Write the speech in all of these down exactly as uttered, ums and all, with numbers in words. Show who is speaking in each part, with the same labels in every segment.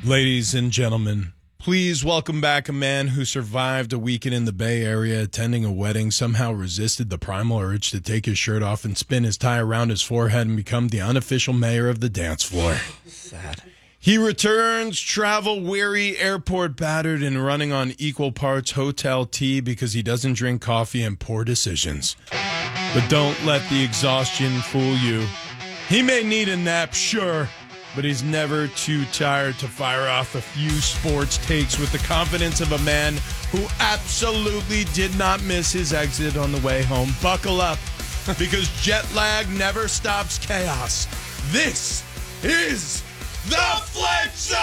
Speaker 1: Ladies and gentlemen, please welcome back a man who survived a weekend in the Bay Area attending a wedding, somehow resisted the primal urge to take his shirt off and spin his tie around his forehead and become the unofficial mayor of the dance floor.
Speaker 2: Sad.
Speaker 1: He returns travel-weary, airport-battered, and running on equal parts hotel tea because he doesn't drink coffee and poor decisions. But don't let the exhaustion fool you. He may need a nap, sure, but he's never too tired to fire off a few sports takes with the confidence of a man who absolutely did not miss his exit on the way home. Buckle up, because jet lag never stops chaos. This is the Fletch Zone!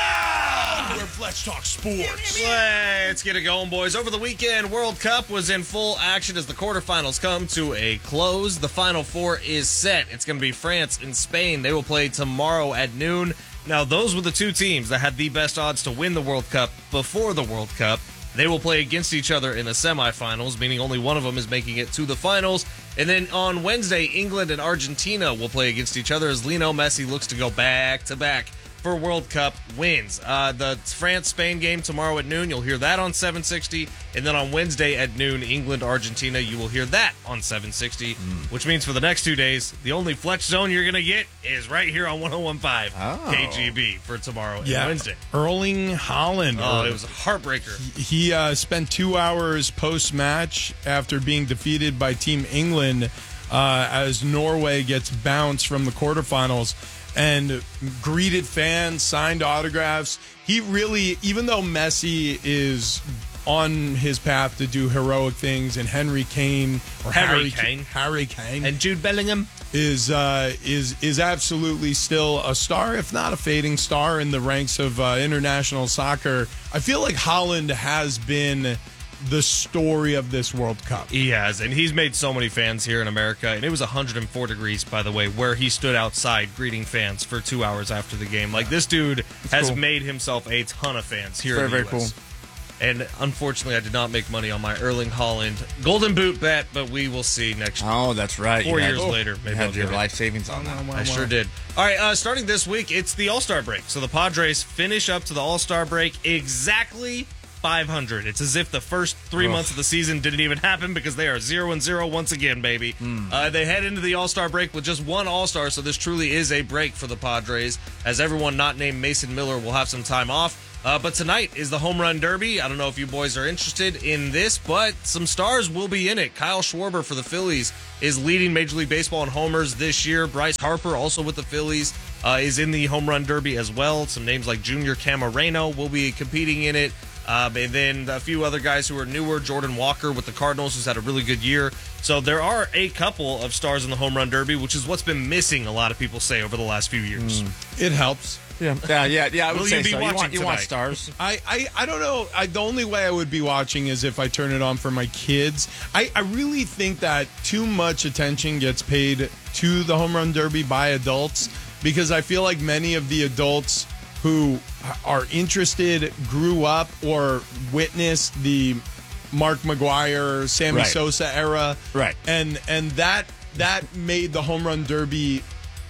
Speaker 1: Yeah! Where Fletch talks sports.
Speaker 3: Let's get it going, boys. Over the weekend, World Cup was in full action as the quarterfinals come to a close. The Final Four is set. It's going to be France and Spain. They will play tomorrow at noon. Now, those were the two teams that had the best odds to win the World Cup before the World Cup. They will play against each other in the semifinals, meaning only one of them is making it to the finals. And then on Wednesday, England and Argentina will play against each other as Lionel Messi looks to go back-to-back for World Cup wins. Uh, the France-Spain game tomorrow at noon, you'll hear that on seven sixty. And then on Wednesday at noon, England-Argentina, you will hear that on seven sixty, mm. which means for the next two days, the only Fletch Zone you're going to get is right here on one oh one point five
Speaker 2: oh.
Speaker 3: K G B for tomorrow and
Speaker 1: yeah.
Speaker 3: Wednesday.
Speaker 1: Erling Haaland.
Speaker 3: Oh, it was a heartbreaker.
Speaker 1: He uh, spent two hours post-match after being defeated by Team England uh, as Norway gets bounced from the quarterfinals and greeted fans, signed autographs. He really, even though Messi is on his path to do heroic things, and Henry Kane or
Speaker 3: Harry
Speaker 1: Harry
Speaker 3: Kane,
Speaker 1: Harry Kane,
Speaker 3: and Jude Bellingham
Speaker 1: is uh, is is absolutely still a star, if not a fading star, in the ranks of uh, international soccer. I feel like Haaland has been the story of this World Cup.
Speaker 3: He has, and he's made so many fans here in America. And it was one hundred four degrees, by the way, where he stood outside greeting fans for two hours after the game. Like, this dude That's has cool. made himself a ton of fans here
Speaker 2: very,
Speaker 3: in the
Speaker 2: very
Speaker 3: U S.
Speaker 2: Cool.
Speaker 3: And unfortunately, I did not make money on my Erling Haaland Golden Boot bet, but we will see next year.
Speaker 2: Oh, that's right.
Speaker 3: Four
Speaker 2: you
Speaker 3: years
Speaker 2: had,
Speaker 3: later, maybe
Speaker 2: you had
Speaker 3: I'll
Speaker 2: your
Speaker 3: get
Speaker 2: life savings on that.
Speaker 3: I sure did. All right, uh, starting this week, it's the All-Star break. So the Padres finish up to the All-Star break exactly five hundred. It's as if the first three Ugh. months of the season didn't even happen, because they are zero and zero once again, baby. Mm. Uh, they head into the All-Star break with just one All-Star, so this truly is a break for the Padres, as everyone not named Mason Miller will have some time off. Uh, but tonight is the Home Run Derby. I don't know if you boys are interested in this, but some stars will be in it. Kyle Schwarber for the Phillies is leading Major League Baseball in homers this year. Bryce Harper, also with the Phillies, uh, is in the Home Run Derby as well. Some names like Junior Camarena will be competing in it. Uh, and then a few other guys who are newer. Jordan Walker with the Cardinals, who's had a really good year. So there are a couple of stars in the Home Run Derby, which is what's been missing, a lot of people say, over the last few years.
Speaker 1: Mm. It helps.
Speaker 2: Yeah, yeah, yeah. yeah I would
Speaker 3: Will
Speaker 2: say
Speaker 3: you be
Speaker 2: so.
Speaker 3: watching
Speaker 2: You want, you want
Speaker 3: tonight?
Speaker 2: stars?
Speaker 1: I, I, I don't know. I, the only way I would be watching is if I turn it on for my kids. I, I really think that too much attention gets paid to the Home Run Derby by adults, because I feel like many of the adults who are interested grew up or witnessed the Mark McGwire, Sammy
Speaker 2: Right.
Speaker 1: Sosa era.
Speaker 2: Right.
Speaker 1: And and that that made the Home Run Derby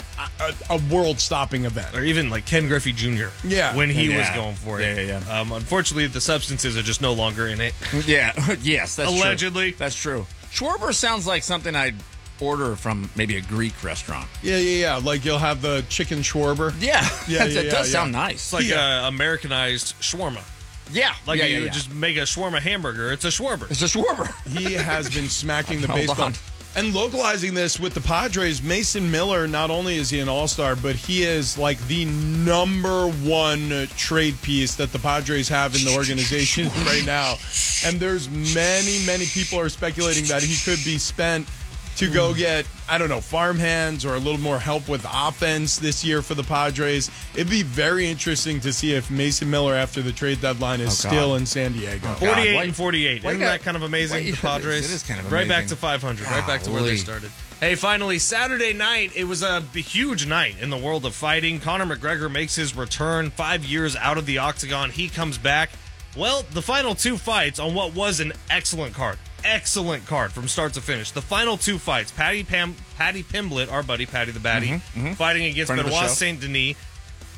Speaker 1: a, a world-stopping event.
Speaker 3: Or even like Ken Griffey Junior
Speaker 1: Yeah.
Speaker 3: when he
Speaker 2: Yeah.
Speaker 3: was going for it.
Speaker 2: Yeah, yeah, yeah.
Speaker 3: Um, unfortunately, the substances are just no longer in it.
Speaker 2: Yeah, yes, that's
Speaker 3: Allegedly.
Speaker 2: true. That's true. Schwarber sounds like something I'd order from maybe a Greek restaurant.
Speaker 1: Yeah, yeah, yeah. Like you'll have the chicken Schwarber.
Speaker 2: Yeah,
Speaker 1: Yeah,
Speaker 2: That's-
Speaker 1: yeah,
Speaker 2: it
Speaker 1: yeah,
Speaker 2: does
Speaker 1: yeah.
Speaker 2: sound nice.
Speaker 3: It's like
Speaker 1: Yeah.
Speaker 3: uh, Americanized shawarma.
Speaker 2: yeah,
Speaker 3: Like
Speaker 2: yeah,
Speaker 3: you
Speaker 2: yeah, yeah.
Speaker 3: just make a shawarma hamburger. It's a Schwarber.
Speaker 2: It's a Schwarber.
Speaker 1: He has been smacking the
Speaker 2: Hold
Speaker 1: baseball.
Speaker 2: on.
Speaker 1: And localizing this with the Padres, Mason Miller, not only is he an all-star, but he is like the number one trade piece that the Padres have in the organization right now. And there's many, many people are speculating that he could be spent to go get, I don't know, farmhands or a little more help with offense this year for the Padres. It'd be very interesting to see if Mason Miller, after the trade deadline, is
Speaker 2: Oh, God.
Speaker 1: still in San Diego.
Speaker 2: God.
Speaker 3: forty-eight
Speaker 2: Why-
Speaker 3: and forty-eight.
Speaker 2: why
Speaker 3: Isn't
Speaker 2: got-
Speaker 3: that kind of amazing,
Speaker 2: why-
Speaker 3: the Padres?
Speaker 2: it is kind of
Speaker 3: Right back
Speaker 2: amazing.
Speaker 3: to five hundred, right back to where they
Speaker 2: Golly.
Speaker 3: started. Hey, finally, Saturday night, it was a huge night in the world of fighting. Conor McGregor makes his return five years out of the octagon. He comes back. Well, the final two fights on what was an excellent card. Excellent card from start to finish. The final two fights, Patty Pam, Patty Pimblett, our buddy Patty the Batty,
Speaker 2: Mm-hmm, mm-hmm.
Speaker 3: fighting against
Speaker 2: Friend of the
Speaker 3: Benoit
Speaker 2: show.
Speaker 3: Saint Denis.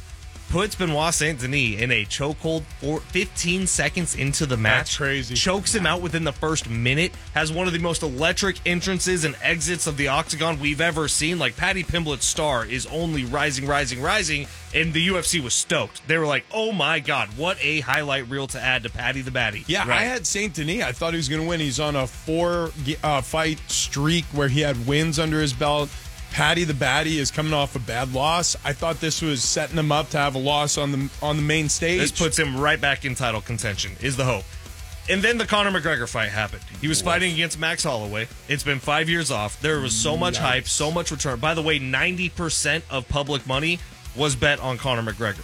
Speaker 3: puts Benoit Saint Denis in a chokehold for fifteen seconds into the match.
Speaker 1: That's crazy.
Speaker 3: Chokes him out within the first minute. Has one of the most electric entrances and exits of the octagon we've ever seen. Like, Paddy Pimblett's star is only rising, rising, rising, and the U F C was stoked. They were like, oh my God, what a highlight reel to add to Paddy the Baddy.
Speaker 1: Yeah, right. I had Saint Denis. I thought he was going to win. He's on a four uh, fight streak where he had wins under his belt. Paddy the Baddy is coming off a bad loss. I thought this was setting him up to have a loss on the on the main stage.
Speaker 3: This puts him right back in title contention, is the hope. And then the Conor McGregor fight happened. He was fighting against Max Holloway. It's been five years off. There was so much hype, so much return. By the way, ninety percent of public money was bet on Conor McGregor.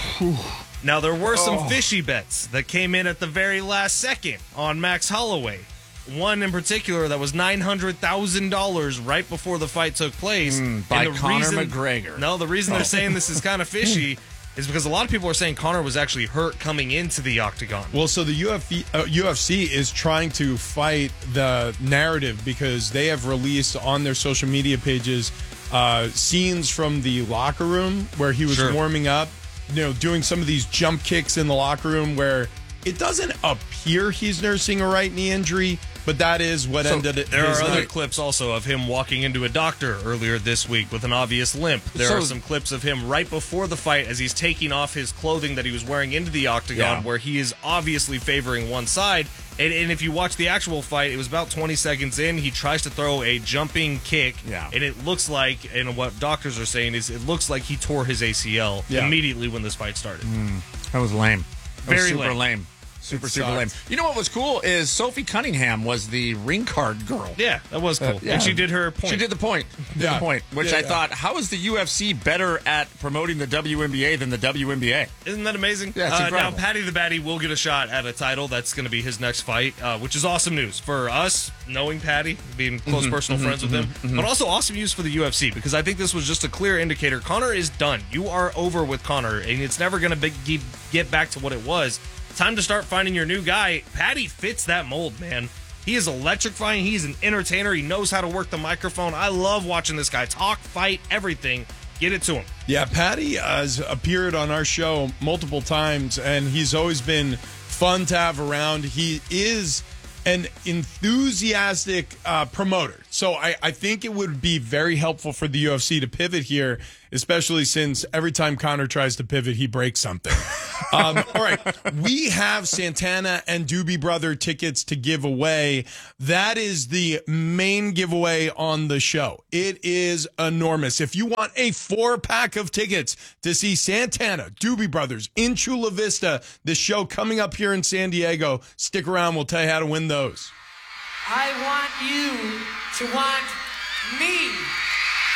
Speaker 3: Now, there were some
Speaker 1: oh.
Speaker 3: fishy bets that came in at the very last second on Max Holloway. One in particular that was nine hundred thousand dollars right before the fight took place.
Speaker 2: Mm, by
Speaker 3: and the
Speaker 2: Conor
Speaker 3: reason,
Speaker 2: McGregor.
Speaker 3: No, the reason
Speaker 2: Oh.
Speaker 3: they're saying this is kind of fishy is because a lot of people are saying Conor was actually hurt coming into the octagon.
Speaker 1: Well, so the U F C, uh, U F C is trying to fight the narrative because they have released on their social media pages uh, scenes from the locker room where he was
Speaker 3: Sure.
Speaker 1: warming up, you know, doing some of these jump kicks in the locker room where it doesn't appear he's nursing a right knee injury, but that is what
Speaker 3: So
Speaker 1: ended it.
Speaker 3: there
Speaker 1: his
Speaker 3: are other
Speaker 1: night.
Speaker 3: clips also of him walking into a doctor earlier this week with an obvious limp. There
Speaker 2: So-
Speaker 3: are some clips of him right before the fight as he's taking off his clothing that he was wearing into the octagon,
Speaker 1: Yeah.
Speaker 3: where he is obviously favoring one side. And, and if you watch the actual fight, it was about twenty seconds in. He tries to throw a jumping kick,
Speaker 2: Yeah.
Speaker 3: and it looks like, and what doctors are saying is, it looks like he tore his A C L
Speaker 1: Yeah.
Speaker 3: immediately when this fight started.
Speaker 2: That was lame. That was
Speaker 3: Very
Speaker 2: super
Speaker 3: lame.
Speaker 2: lame. Super,
Speaker 1: It
Speaker 2: super
Speaker 1: sucked.
Speaker 2: lame. You know what was cool is Sophie Cunningham was the ring card girl.
Speaker 3: Yeah, that was cool.
Speaker 2: Uh, yeah.
Speaker 3: And she did her point.
Speaker 2: She did the point. Did
Speaker 1: Yeah.
Speaker 2: the point. Which
Speaker 1: Yeah,
Speaker 2: I
Speaker 1: yeah.
Speaker 2: thought, how is the U F C better at promoting the W N B A than the W N B A?
Speaker 3: Isn't that amazing?
Speaker 2: Yeah, it's
Speaker 3: uh, now,
Speaker 2: incredible.
Speaker 3: Paddy the Baddy will get a shot at a title. That's going to be his next fight, uh, which is awesome news for us, knowing Paddy, being close
Speaker 2: Mm-hmm,
Speaker 3: personal friends with him, but also awesome news for the U F C because I think this was just a clear indicator. Conor is done. You are over with Conor, and it's never going to get back to what it was. Time to start finding your new guy. Paddy fits that mold, man. He is electrifying. He's an entertainer. He knows how to work the microphone. I love watching this guy talk, fight, everything. Get it to him.
Speaker 1: Yeah, Paddy has appeared on our show multiple times, and he's always been fun to have around. He is an enthusiastic uh, promoter. So I, I think it would be very helpful for the U F C to pivot here, especially since every time Conor tries to pivot, he breaks something. um, all right. We have Santana and Doobie Brother tickets to give away. That is the main giveaway on the show. It is enormous. If you want a four pack of tickets to see Santana, Doobie Brothers in Chula Vista, the show coming up here in San Diego, stick around. We'll tell you how to win those.
Speaker 4: I want you to want me.